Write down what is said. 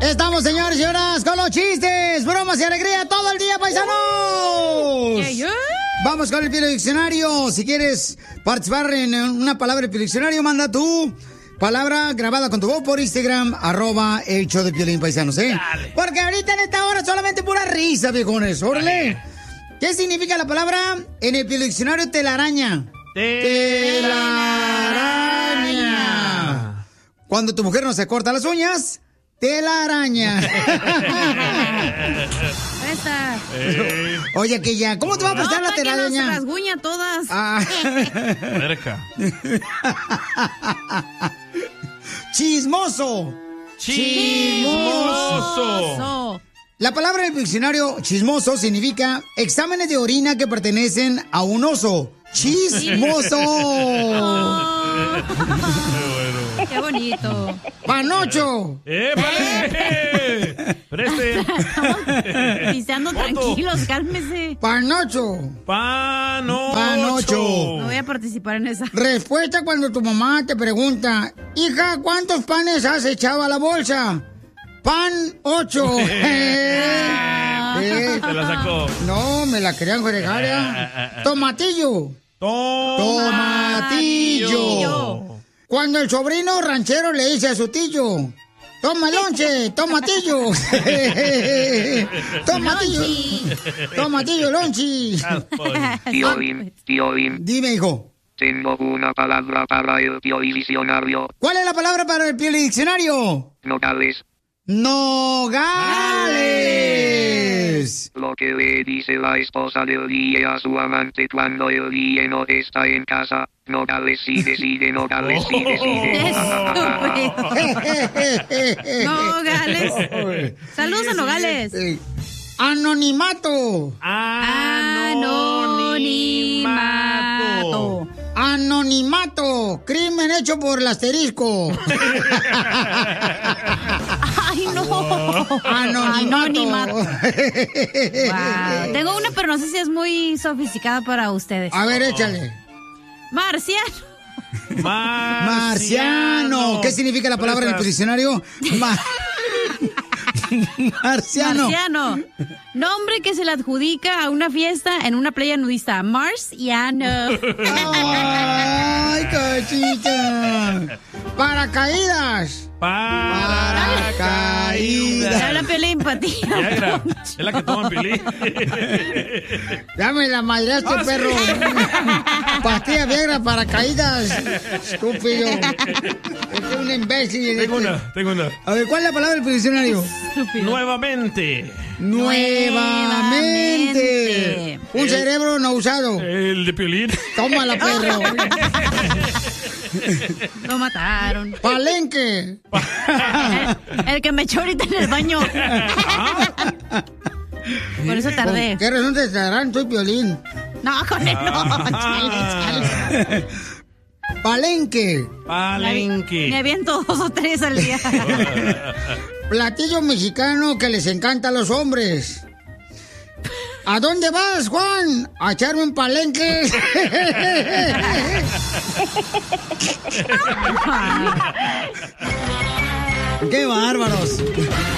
Estamos, señores y señoras, con los chistes, bromas y alegría todo el día, paisanos. Vamos con el Piolín Diccionario. Si quieres participar en una palabra del Piolín Diccionario, manda tu palabra grabada con tu voz por Instagram, @el show de Piolín, paisanos, Dale. Porque ahorita en esta hora solamente pura risa, viejones. ¡Órale! ¿Qué significa la palabra en el Piolín Diccionario? Telaraña. Telaraña. Cuando tu mujer no se corta las uñas, telaraña. Oye, que ya, ¿cómo te va a prestar la telaraña? No, rasguña todas. Cerca. Chismoso. Chismoso. La palabra del diccionario chismoso significa exámenes de orina que pertenecen a un oso. Chismoso. Qué bonito. Panocho. ¡Preste! Piseando tranquilos, cálmese. Panocho. Panocho. No voy a participar en esa. Respuesta cuando tu mamá te pregunta, hija, ¿cuántos panes has echado a la bolsa? Pan 8. Te la sacó. No, me la querían fregar. Tomatillo. Tomatillo. Cuando el sobrino ranchero le dice a su tío, toma lonche, tomatillo. Tomatillo. Tomatillo, lonchi. Tío Bim. Dime, hijo. Tengo una palabra para el Piolín Diccionario. ¿Cuál es la palabra para el Piolín Diccionario? Nogales. Nogales. Lo que le dice la esposa del día a su amante cuando el día no está en casa. Nogales sí decide, Nogales sí decide. Nogales. Saludos a Nogales. Anonimato. Anonimato. Anonimato. Crimen hecho por el asterisco. Ay, no. Anonimato. Wow. Tengo una, pero no sé si es muy sofisticada para ustedes. A ver, échale. Marciano. Marciano. ¿Qué significa la palabra en el diccionario? Marciano. Marciano. Nombre que se le adjudica a una fiesta en una playa nudista. Marciano. Ay, cachita. Paracaídas. Paracaídas. Ya la pelea empatía. Viagra. Es la que toma Piolín. Dame la madre a este perro. Pastilla Viagra, paracaídas. Estúpido. Es un imbécil. Tengo una. A ver, ¿cuál es la palabra del diccionario? Estúpido. Nuevamente. Un cerebro no usado. El de Piolín. Tómala, perro. Lo mataron. Palenque. El que me echó ahorita en el baño. Por eso tardé. ¿Qué razón te estarán? Soy Piolín. No, con él no. Chale. Palenque. Me aviento 2 o 3 al día. Platillo mexicano que les encanta a los hombres. ¿A dónde vas, Juan? A echarme un palenque. ¡Qué bárbaros!